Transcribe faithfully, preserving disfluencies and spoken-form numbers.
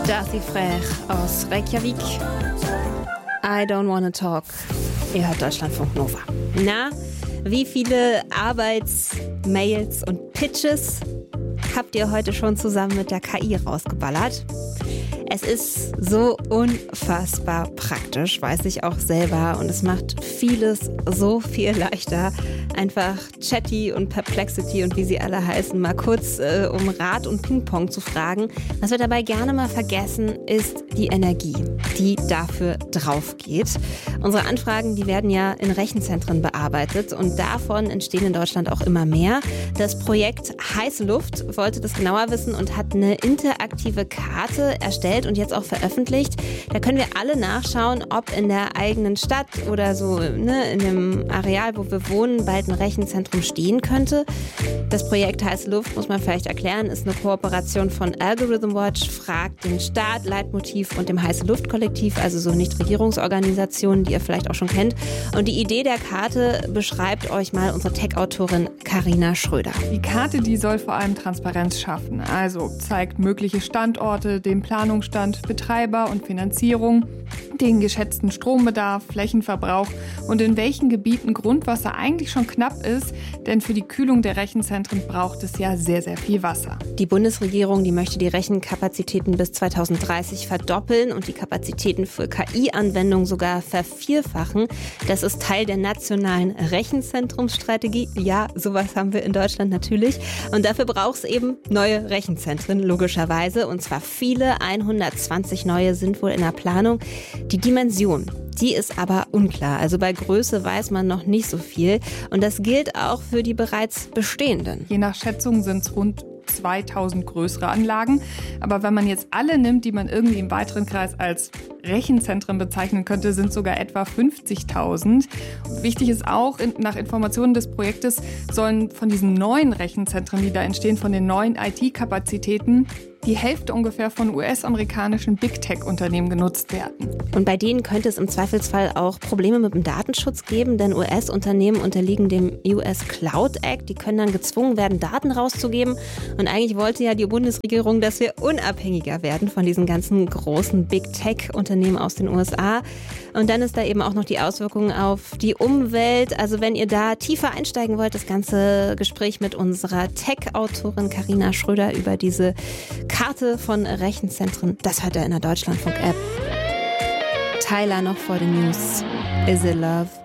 Darcy Frère aus Reykjavik. I don't wanna talk. Ihr hört Deutschlandfunk Nova. Na, wie viele Arbeitsmails und Pitches habt ihr heute schon zusammen mit der K I rausgeballert? Es ist so unfassbar praktisch, weiß ich auch selber. Und es macht vieles so viel leichter. Einfach Chatty und Perplexity und wie sie alle heißen, mal kurz äh, um Rat und Ping-Pong zu fragen. Was wir dabei gerne mal vergessen, ist die Energie, die dafür drauf geht. Unsere Anfragen, die werden ja in Rechenzentren bearbeitet und davon entstehen in Deutschland auch immer mehr. Das Projekt Heiße Luft wollte das genauer wissen und hat eine interaktive Karte erstellt und jetzt auch veröffentlicht. Da können wir alle nachschauen, ob in der eigenen Stadt oder so, ne, in dem Areal, wo wir wohnen, bald ein Rechenzentrum stehen könnte. Das Projekt Heiße Luft, muss man vielleicht erklären, ist eine Kooperation von Algorithm Watch, Fragt den Staat, Leitmotiv und dem Heiße Luft Kollektiv, also so Nichtregierungsorganisationen, die ihr vielleicht auch schon kennt. Und die Idee der Karte beschreibt euch mal unsere Tech-Autorin Carina Schröder. Die Karte, die soll vor allem Transparenz schaffen, also zeigt mögliche Standorte, den Planungsstand, Betreiber und Finanzierung, den geschätzten Strombedarf, Flächenverbrauch und in welchen Gebieten Grundwasser eigentlich schon knapp ist, denn für die Kühlung der Rechenzentren braucht es ja sehr, sehr viel Wasser. Die Bundesregierung, die möchte die Rechenkapazitäten bis zweitausenddreißig verdoppeln und die Kapazitäten für K I-Anwendungen sogar vervierfachen. Das ist Teil der nationalen Rechenzentrumsstrategie. Ja, sowas haben wir in Deutschland natürlich. Und dafür braucht es eben neue Rechenzentren, logischerweise. Und zwar viele, hundertzwanzig neue sind wohl in der Planung. Die Dimension, die ist aber unklar. Also bei Größe weiß man noch nicht so viel. Und das gilt auch für die bereits bestehenden. Je nach Schätzung sind es rund zweitausend größere Anlagen. Aber wenn man jetzt alle nimmt, die man irgendwie im weiteren Kreis als Rechenzentren bezeichnen könnte, sind sogar etwa fünfzigtausend. Wichtig ist auch, nach Informationen des Projektes sollen von diesen neuen Rechenzentren, die da entstehen, von den neuen I T-Kapazitäten, die Hälfte ungefähr von U S-amerikanischen Big-Tech-Unternehmen genutzt werden. Und bei denen könnte es im Zweifelsfall auch Probleme mit dem Datenschutz geben, denn U S-Unternehmen unterliegen dem U S Cloud Act. Die können dann gezwungen werden, Daten rauszugeben. Und eigentlich wollte ja die Bundesregierung, dass wir unabhängiger werden von diesen ganzen großen Big-Tech-Unternehmen aus den U S A. Und dann ist da eben auch noch die Auswirkung auf die Umwelt. Also wenn ihr da tiefer einsteigen wollt, das ganze Gespräch mit unserer Tech-Autorin Carina Schröder über diese Karte von Rechenzentren, das hört ihr in der Deutschlandfunk-App. Tyler noch vor den News. Is it love?